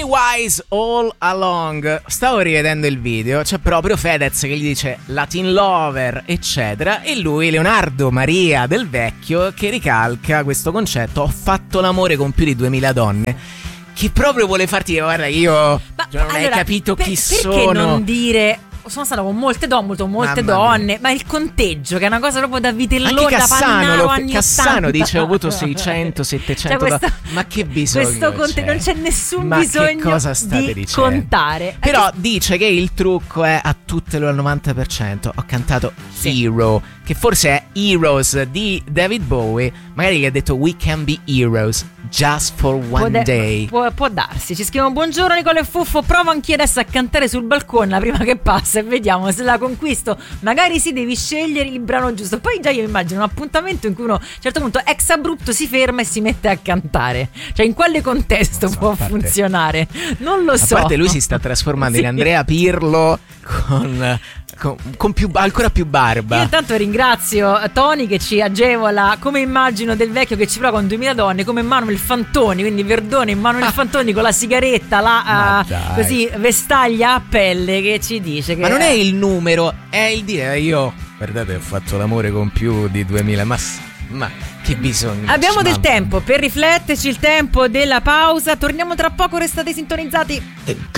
Wise All Along. Stavo rivedendo il video, c'è proprio Fedez che gli dice Latin Lover, eccetera, e lui, Leonardo Maria Del Vecchio, che ricalca questo concetto: ho fatto l'amore con più di 2000 donne. Che proprio vuole farti dire, guarda, io non hai capito chi sono. Perché non dire sono stato con molte donne, ma il conteggio, che è una cosa proprio da vitellone, da Pannaro, anni Cassano 80. dice ho avuto 600, 700 ma che bisogno c'è? Non c'è nessun ma bisogno che cosa state di dicendo? contare. Però dice che il trucco è a tutte al 90%. Ho cantato Hero, che forse è Heroes di David Bowie. Magari gli ha detto We can be heroes just for one day. Può darsi. Ci scrivono: buongiorno Nicola e Fuffo, provo anch'io adesso a cantare sul balcone la prima che passa e vediamo se la conquisto. Magari devi scegliere il brano giusto. Poi già io immagino un appuntamento in cui uno a un certo punto ex abrupto si ferma e si mette a cantare. Cioè, in quale contesto può funzionare? Non lo so. A parte lui si sta trasformando in Andrea Pirlo con più, ancora più barba. Io intanto ringrazio Tony che ci agevola, come immagino Del Vecchio che ci prova con 2000 donne, come Manuel Fantoni, quindi Verdone, Manuel Fantoni con la sigaretta, così vestaglia a pelle, che ci dice che ma non è il numero, è il dire io, guardate, ho fatto l'amore con più di 2000, ma che bisogno. Abbiamo del tempo per rifletterci, il tempo della pausa. Torniamo tra poco, restate sintonizzati.